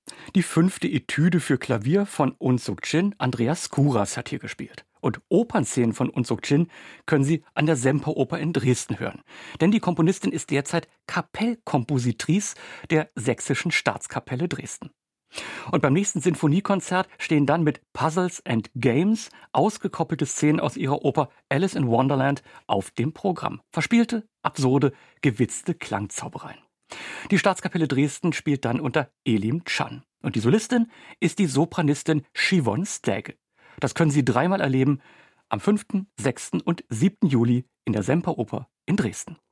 Die 5. Etüde für Klavier von Un Suk Chin, Andreas Skouras hat hier gespielt. Und Opernszenen von Un Suk Chin können Sie an der Semperoper in Dresden hören. Denn die Komponistin ist derzeit Kapellkompositrice der Sächsischen Staatskapelle Dresden. Und beim nächsten Sinfoniekonzert stehen dann mit Puzzles and Games ausgekoppelte Szenen aus ihrer Oper Alice in Wonderland auf dem Programm. Verspielte, absurde, gewitzte Klangzaubereien. Die Staatskapelle Dresden spielt dann unter Elim Can. Und die Solistin ist die Sopranistin Siobhan Stagg. Das können Sie 3-mal erleben, am 5., 6. und 7. Juli in der Semperoper in Dresden.